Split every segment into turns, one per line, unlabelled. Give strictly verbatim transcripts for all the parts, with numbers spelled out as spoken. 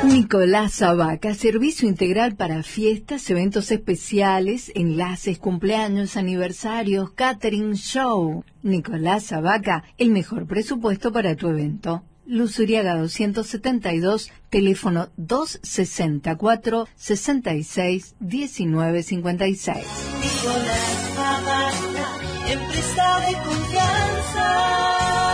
Nicolás Abaca, servicio integral para fiestas, eventos especiales, enlaces, cumpleaños, aniversarios, catering, show. Nicolás Abaca, el mejor presupuesto para tu evento. Luz Uriaga doscientos setenta y dos, teléfono dos sesenta y cuatro, sesenta y seis, diecinueve cincuenta y seis.
Nicolás Abaca, empresa de confianza.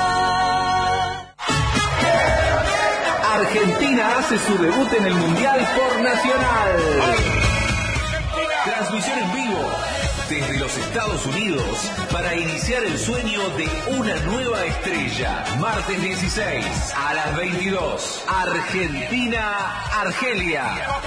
Argentina hace su debut en el Mundial por Nacional. Transmisión en vivo desde los Estados Unidos para iniciar el sueño de una nueva estrella. Martes dieciséis a las veintidós. Argentina-Argelia.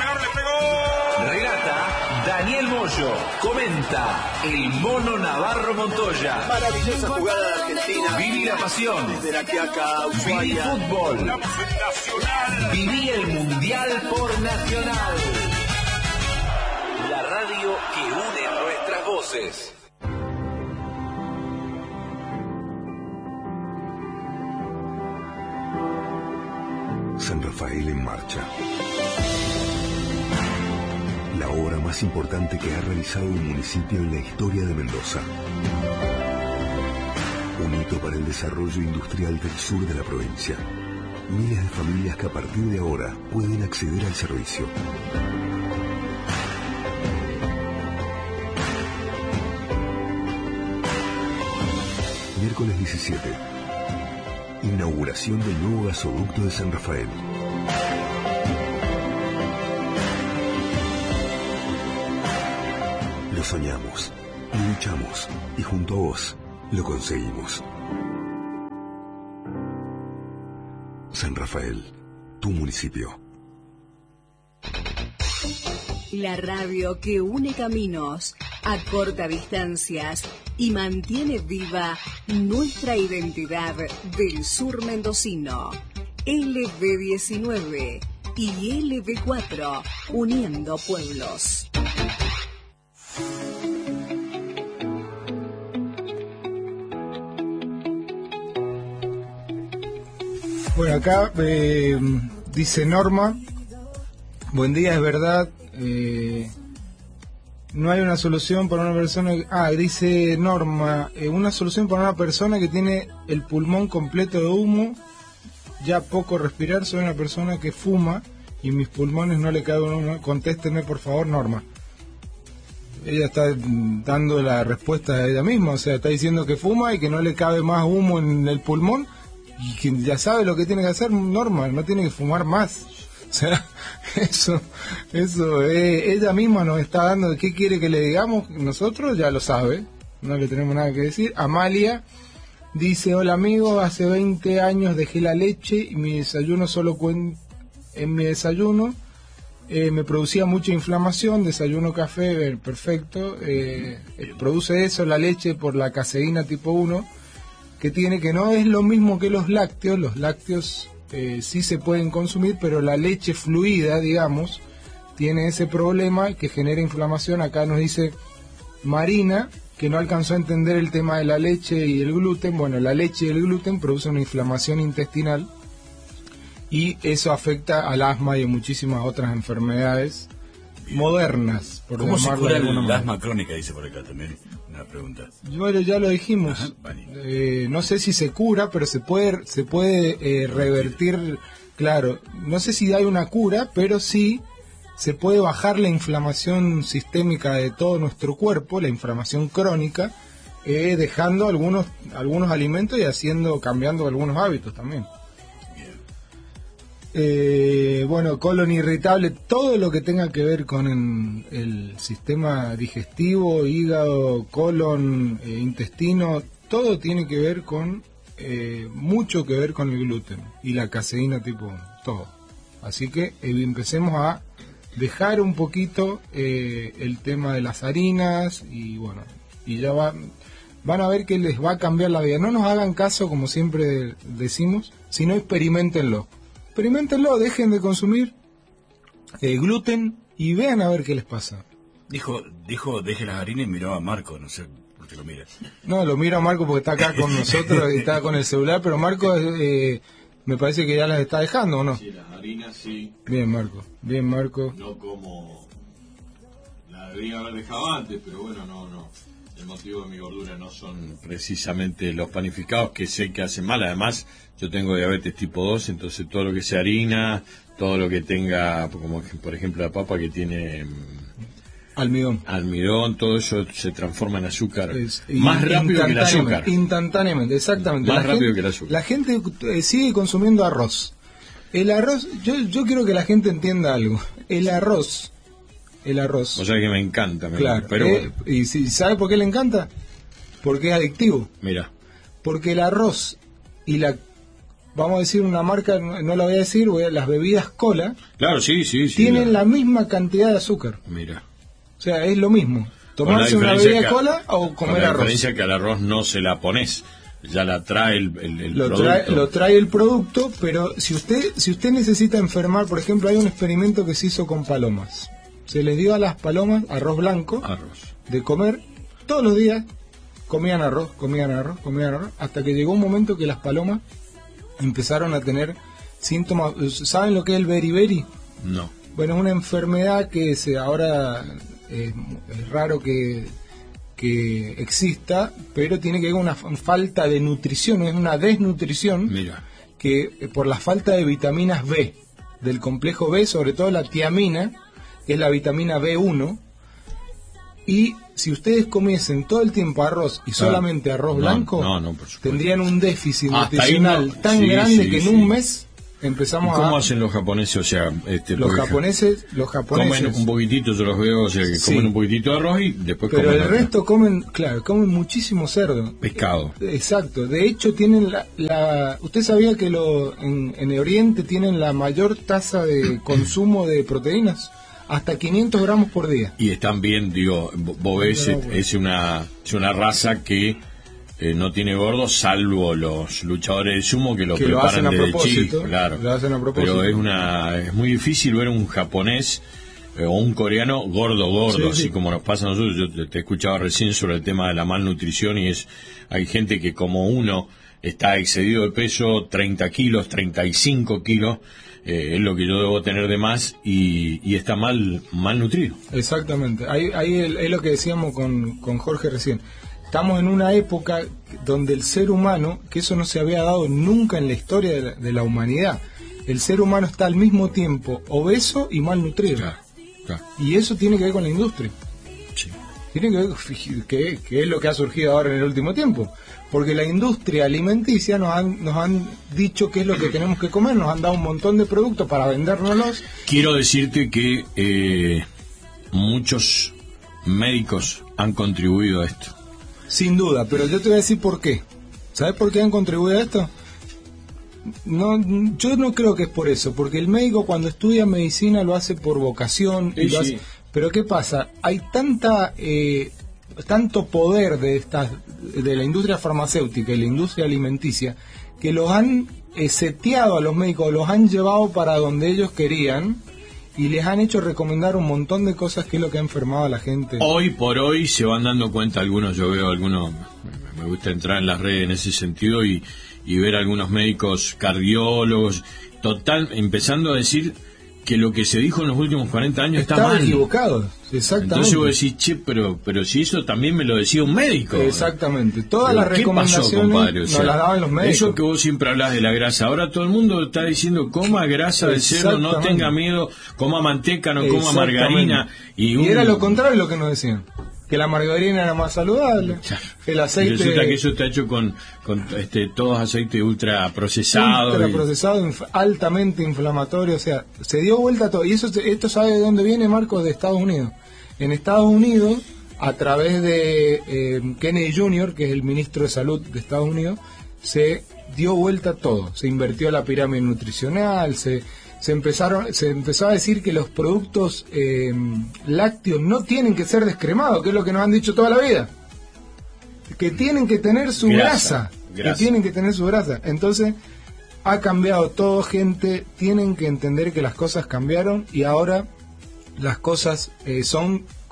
Relata Daniel Moyo. Comenta el Mono Navarro Montoya.
Maravillosa jugada de Argentina.
Viví la pasión.
Desde la Quiaca,
Viví fútbol. Viví el Mundial por Nacional. La radio que une nuestras voces.
San Rafael en marcha. La obra más importante que ha realizado un municipio en la historia de Mendoza. Un hito para el desarrollo industrial del sur de la provincia. Miles de familias que a partir de ahora pueden acceder al servicio. Miércoles diecisiete. Inauguración del nuevo gasoducto de San Rafael. Lo soñamos, lo luchamos y junto a vos lo conseguimos. San Rafael, tu municipio.
La radio que une caminos, acorta distancias y mantiene viva nuestra identidad del sur mendocino. L B diecinueve y L B cuatro, uniendo pueblos.
Bueno, acá eh, dice Norma, buen día, es verdad, eh, no hay una solución para una persona, ah, dice Norma, eh, una solución para una persona que tiene el pulmón completo de humo, ya poco respirar, soy una persona que fuma y mis pulmones no le cabe uno, contésteme por favor, Norma. Ella está dando la respuesta a ella misma, o sea, está diciendo que fuma y que no le cabe más humo en el pulmón. Y que ya sabe lo que tiene que hacer, Norma, no tiene que fumar más. O sea, eso, eso, eh, ella misma nos está dando, ¿qué quiere que le digamos? Nosotros ya lo sabe, no le tenemos nada que decir. Amalia dice, hola amigo, hace veinte años dejé la leche y mi desayuno solo cuen... en mi desayuno eh, me producía mucha inflamación, desayuno café, eh, perfecto, eh, eh, produce eso la leche por la caseína tipo uno, que tiene que no es lo mismo que los lácteos, los lácteos eh, sí se pueden consumir, pero la leche fluida, digamos, tiene ese problema que genera inflamación. Acá nos dice Marina, que no alcanzó a entender el tema de la leche y el gluten. Bueno, la leche y el gluten producen una inflamación intestinal y eso afecta al asma y a muchísimas otras enfermedades modernas, por
¿Cómo se cura el
manera.
asma crónica? Dice por acá también una pregunta.
Bueno, ya lo dijimos.
Ajá, vale.
eh, no sé si se cura, pero se puede se puede eh, revertir, claro. No sé si hay una cura, pero sí se puede bajar la inflamación sistémica de todo nuestro cuerpo, la inflamación crónica, eh, dejando algunos algunos alimentos y haciendo cambiando algunos hábitos también. Eh, bueno, colon irritable, todo lo que tenga que ver con el, el sistema digestivo, hígado, colon, eh, intestino, todo tiene que ver con, eh, mucho que ver con el gluten y la caseína tipo uno, todo. Así que eh, empecemos a dejar un poquito eh, el tema de las harinas y bueno, y ya va, van a ver que les va a cambiar la vida. No nos hagan caso, como siempre decimos, sino experimentenlo. Experimentenlo, dejen de consumir eh, gluten y vean a ver qué les pasa.
Dijo, dijo, deje las harinas y miró a Marco, no sé por qué lo mira.
No, lo miro a Marco porque está acá con nosotros y está con el celular, pero Marco eh, Me parece que ya las está dejando, ¿o no?
Sí, las harinas sí.
Bien, Marco. Bien, Marco.
No como la debería haber dejado antes, pero bueno, no, no. El motivo de mi gordura no son precisamente los panificados, que sé que hacen mal. Además, yo tengo diabetes tipo dos, entonces todo lo que sea harina, todo lo que tenga, como por ejemplo la papa que tiene
almidón,
almidón, todo eso se transforma en azúcar
es,
más rápido que el azúcar.
Instantáneamente, exactamente.
Más
la
rápido
gente,
que el azúcar.
La gente eh, sigue consumiendo arroz. El arroz, yo, yo quiero que la gente entienda algo. El arroz, el arroz.
O sea que me encanta, me
claro.
encanta, pero
eh,
bueno.
¿Y si, sabe por qué le encanta? Porque es adictivo.
Mira.
Porque el arroz y la, vamos a decir una marca, no, no la voy a decir, voy a, las bebidas cola.
Claro, sí, sí, sí.
Tienen
la...
la misma cantidad de azúcar.
Mira.
O sea, es lo mismo. Tomarse una bebida de cola o comer
la
arroz.
La diferencia es que al arroz no se la pones, ya la trae el, el, el
lo
producto.
Trae, lo trae el producto, pero si usted si usted necesita enfermar, por ejemplo, hay un experimento que se hizo con palomas. Se les dio a las palomas arroz blanco
arroz.
de comer todos los días, comían arroz, comían arroz, comían arroz, hasta que llegó un momento que las palomas empezaron a tener síntomas. ¿Saben lo que es el beriberi?
No.
Bueno, es una enfermedad que se ahora eh, es raro que, que exista, pero tiene que ver con una falta de nutrición, es una desnutrición.
Mira.
Que eh, por la falta de vitaminas B, del complejo B, sobre todo la tiamina, que es la vitamina B uno, y si ustedes comiesen todo el tiempo arroz y claro. solamente arroz
no,
blanco,
no, no,
tendrían un déficit
Hasta
nutricional
no,
tan
sí,
grande
sí,
que en
sí.
un mes empezamos
¿Y cómo
a...
hacen los japoneses? O sea, este,
los japoneses, los japoneses
comen un poquitito, yo los veo, o sea, que
sí.
comen un poquitito de arroz y después
pero
comen
el
otra.
resto comen, claro, comen muchísimo cerdo,
pescado.
Exacto. De hecho tienen la, la usted sabía que lo en, en el Oriente tienen la mayor tasa de consumo de proteínas, hasta quinientos gramos por día.
Y están bien, digo, vos ves, no, no, bueno. es una es una raza que Eh, no tiene gordo, salvo los luchadores de sumo que lo
que
preparan
lo
desde chico, claro.
Lo hacen a propósito.
Pero es una es muy difícil ver un japonés eh, o un coreano gordo, gordo, sí, así sí. como nos pasa a nosotros. Yo te, te escuchaba recién sobre el tema de la malnutrición y es hay gente que como uno está excedido de peso, treinta kilos, treinta y cinco kilos, eh, es lo que yo debo tener de más y, y está mal malnutrido.
Exactamente, ahí, ahí es lo que decíamos con, con Jorge recién. Estamos en una época donde el ser humano, que eso no se había dado nunca en la historia de la, de la humanidad, el ser humano está al mismo tiempo obeso y malnutrido.
Claro, claro.
Y eso tiene que ver con la industria.
Sí.
Tiene que ver que, que es lo que ha surgido ahora en el último tiempo. Porque la industria alimenticia nos han, nos han dicho qué es lo que tenemos que comer, nos han dado un montón de productos para vendérnoslos.
Quiero decirte que eh, muchos médicos han contribuido a esto.
Sin duda, pero yo te voy a decir por qué. ¿Sabes por qué han contribuido a esto? No, yo no creo que es por eso, porque el médico cuando estudia medicina lo hace por vocación.
Sí,
y lo
sí.
hace, pero ¿qué pasa? Hay tanta, eh, tanto poder de estas, de la industria farmacéutica y la industria alimenticia que los han eh, seteado a los médicos, los han llevado para donde ellos querían. Y les han hecho recomendar un montón de cosas que es lo que ha enfermado a la gente.
Hoy por hoy se van dando cuenta algunos, yo veo algunos, me gusta entrar en las redes en ese sentido y, y ver algunos médicos cardiólogos, total, empezando a decir que lo que se dijo en los últimos cuarenta años está
Estaba
mal.
equivocado, exactamente.
Entonces vos decís, che, pero, pero si eso también me lo decía un médico.
Exactamente, todas las
¿Qué
recomendaciones
pasó, compadre? O sea,
nos las daban los médicos.
Eso que vos siempre hablas de la grasa, ahora todo el mundo está diciendo coma grasa de cerdo, no tenga miedo, coma manteca, no coma margarina. Y, un...
y era lo contrario lo que nos decían. Que la margarina era más saludable, el aceite...
Y resulta que eso está hecho con, con este, todos aceites ultra procesados.
Ultra
y...
procesado, inf altamente inflamatorio, o sea, se dio vuelta todo. Y eso esto sabe de dónde viene, Marcos, de Estados Unidos. En Estados Unidos, a través de eh, Kennedy junior, que es el ministro de Salud de Estados Unidos, se dio vuelta todo. Se invirtió la pirámide nutricional, se... Se empezaron, se empezó a decir que los productos eh, lácteos no tienen que ser descremados, que es lo que nos han dicho toda la vida. Que tienen que tener su grasa, grasa, grasa. que tienen que tener su grasa. Entonces, ha cambiado todo, gente. Tienen que entender que las cosas cambiaron y ahora las cosas eh, son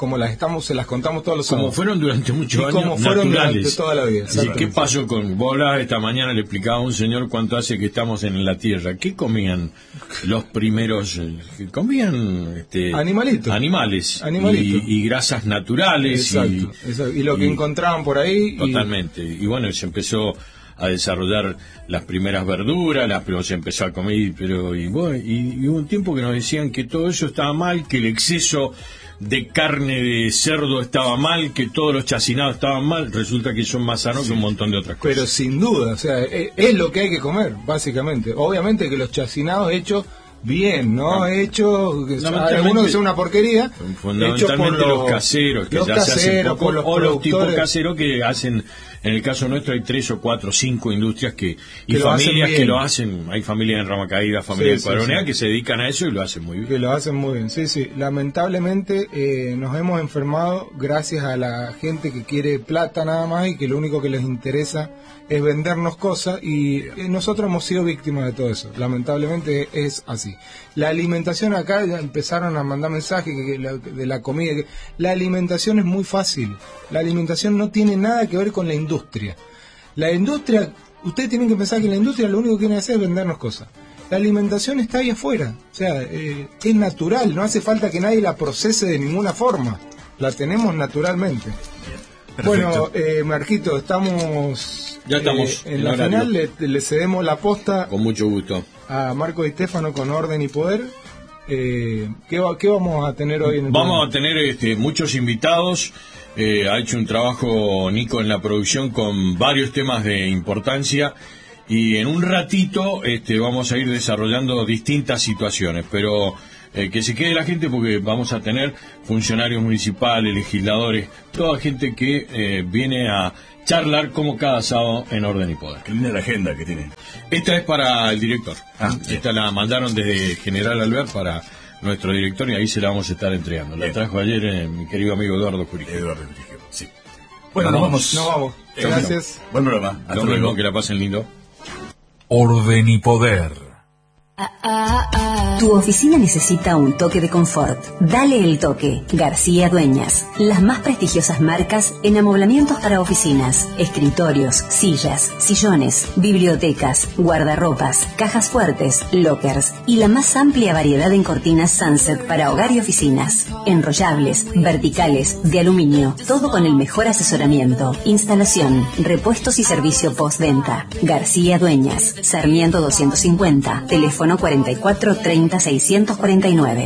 como las estamos, se las contamos todos los
como
sábados.
fueron durante muchos
y
años
como fueron
naturales.
durante toda la vida.
Sí, ¿qué pasó con bola? Esta mañana le explicaba a un señor cuánto hace que estamos en la Tierra. ¿Qué comían los primeros? Eh, comían este,
animalitos,
animales
animalitos.
Y, y grasas naturales.
Exacto,
y,
exacto. y lo que y, encontraban por ahí.
Totalmente. Y, y bueno, se empezó a desarrollar las primeras verduras, las primero se empezó a comer, pero y, bueno, y, y hubo un tiempo que nos decían que todo eso estaba mal, que el exceso de carne de cerdo estaba mal, que todos los chacinados estaban mal. Resulta que son más sanos sí. que un montón de otras cosas.
Pero sin duda, o sea, es, es lo que hay que comer, básicamente. Obviamente que los chacinados hechos bien, ¿no? no. Hechos, algunos que son una porquería.
Fundamentalmente por los, los caseros, que
los
ya
caseros,
se hacen poco,
por los
o los tipos caseros que hacen. En el caso nuestro hay tres o cuatro, cinco industrias que y que familias que lo hacen. Hay familias en Rama Caída, familias sí, en Cuadronea sí, sí. que se dedican a eso y lo hacen muy bien.
Que lo hacen muy bien, sí, sí. Lamentablemente eh, nos hemos enfermado gracias a la gente que quiere plata nada más y que lo único que les interesa es vendernos cosas y nosotros hemos sido víctimas de todo eso. Lamentablemente es así. La alimentación acá ya empezaron a mandar mensajes que, que la, de la comida. Que, la alimentación es muy fácil. La alimentación no tiene nada que ver con la industria. La industria, ustedes tienen que pensar que la industria lo único que quiere hacer es vendernos cosas. La alimentación está ahí afuera. O sea, eh, es natural. No hace falta que nadie la procese de ninguna forma. La tenemos naturalmente. Perfecto. Bueno, eh, Marquito, estamos,
ya estamos
eh, en la horario. Final. Le, le cedemos la posta.
Con mucho gusto.
A Marco Di Stefano con Orden y Poder. Eh, ¿qué, va, ¿Qué vamos a tener hoy en el
Vamos
programa?
a tener este, muchos invitados. Eh, ha hecho un trabajo Nico en la producción con varios temas de importancia. Y en un ratito este, vamos a ir desarrollando distintas situaciones. Pero eh, que se quede la gente porque vamos a tener funcionarios municipales, legisladores, toda gente que eh, viene a charlar como cada sábado en Orden y Poder.
Qué linda la agenda que tiene.
Esta es para el director.
Ah,
Esta la mandaron desde General Albert para nuestro director y ahí se la vamos a estar entregando. La trajo ayer eh, mi querido amigo Eduardo Jurigio.
Eduardo Jurigio, sí. Bueno, nos vamos.
Nos vamos.
Eh,
Gracias.
Buen programa. Hasta
Lo
luego.
mismo, que la pasen lindo.
Orden y Poder.
Tu oficina necesita un toque de confort. Dale el toque. García Dueñas. Las más prestigiosas marcas en amoblamientos para oficinas, escritorios, sillas, sillones, bibliotecas, guardarropas, cajas fuertes, lockers y la más amplia variedad en cortinas Sunset para hogar y oficinas. Enrollables, verticales, de aluminio. Todo con el mejor asesoramiento, instalación, repuestos y servicio postventa. García Dueñas. Sarmiento doscientos cincuenta. Teléfono cuarenta y cuatro treinta seiscientos cuarenta y nueve.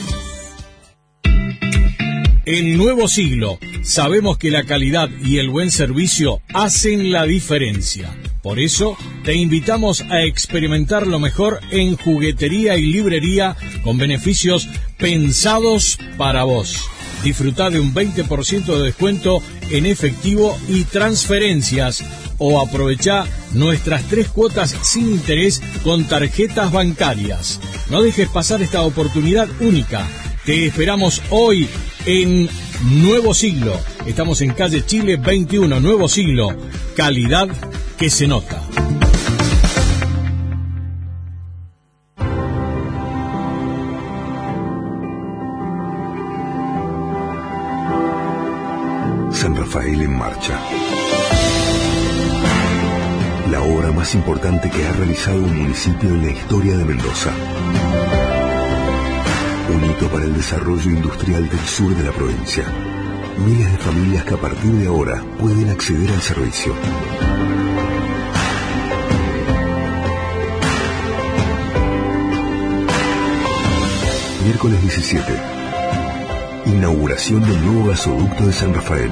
En Nuevo Siglo, sabemos que la calidad y el buen servicio hacen la diferencia. Por eso, te invitamos a experimentar lo mejor en juguetería y librería con beneficios pensados para vos. Disfrutá de un veinte por ciento de descuento en efectivo y transferencias o aprovechá nuestras tres cuotas sin interés con tarjetas bancarias. No dejes pasar esta oportunidad única. Te esperamos hoy en Nuevo Siglo. Estamos en calle Chile veintiuno, Nuevo Siglo. Calidad que se nota.
San Rafael en marcha. La obra más importante que ha realizado un municipio en la historia de Mendoza. Un hito para el desarrollo industrial del sur de la provincia. Miles de familias que a partir de ahora pueden acceder al servicio. Miércoles diecisiete. Inauguración del nuevo gasoducto de San Rafael.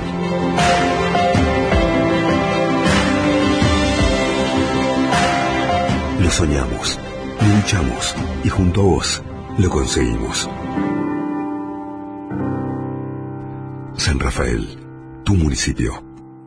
Lo soñamos, lo luchamos y junto a vos lo conseguimos. San Rafael, tu municipio.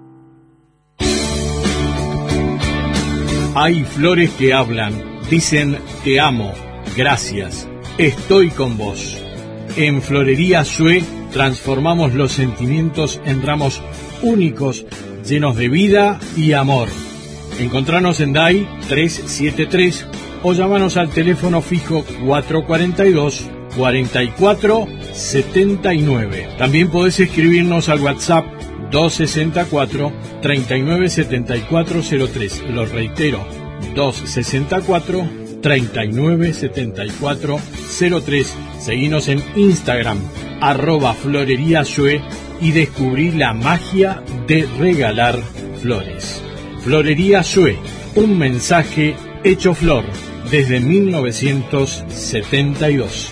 Hay flores que hablan, dicen te amo, gracias, estoy con vos. En Florería Sue transformamos los sentimientos en ramos únicos, llenos de vida y amor. Encontranos en D A I trescientos setenta y tres o llámanos al teléfono fijo cuatrocientos cuarenta y dos, cuarenta y cuatro setenta y nueve. También podés escribirnos al WhatsApp doscientos sesenta y cuatro treinta y nueve setenta y cuatro cero tres. Lo reitero, doscientos sesenta y cuatro treinta y nueve setenta y cuatro cero tres. Seguinos en Instagram, arroba Florería Shue, y descubrí la magia de regalar flores. Florería Shue, un mensaje hecho flor desde mil novecientos setenta y dos.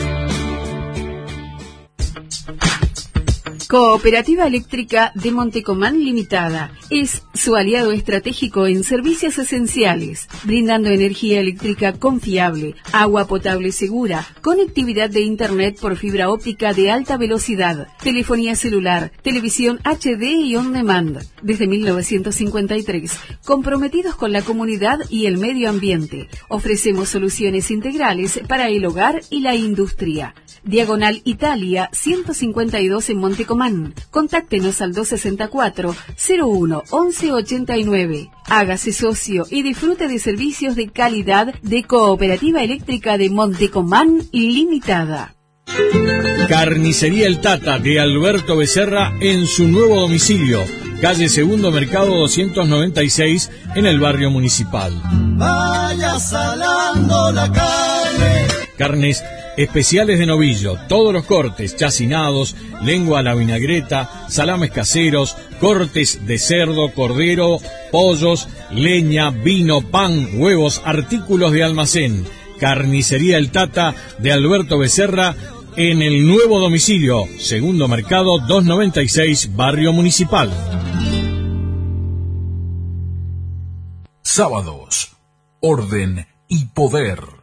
Cooperativa Eléctrica de Montecomán Limitada es su aliado estratégico en servicios esenciales, brindando energía eléctrica confiable, agua potable segura, conectividad de Internet por fibra óptica de alta velocidad, telefonía celular, televisión H D y on demand. Desde mil novecientos cincuenta y tres, comprometidos con la comunidad y el medio ambiente, ofrecemos soluciones integrales para el hogar y la industria. Diagonal Italia ciento cincuenta y dos en Montecomán. Contáctenos al doscientos sesenta y cuatro cero uno once ochenta y nueve. Hágase socio y disfrute de servicios de calidad de Cooperativa Eléctrica de Montecomán Limitada.
Carnicería El Tata de Alberto Becerra en su nuevo domicilio, calle Segundo Mercado doscientos noventa y seis, en el barrio Municipal.
Vaya salando la carne.
Carnes especiales de novillo, todos los cortes, chacinados, lengua a la vinagreta, salames caseros, cortes de cerdo, cordero, pollos, leña, vino, pan, huevos, artículos de almacén. Carnicería El Tata de Alberto Becerra en el nuevo domicilio, Segundo Mercado doscientos noventa y seis, barrio Municipal.
Sábados, orden y poder.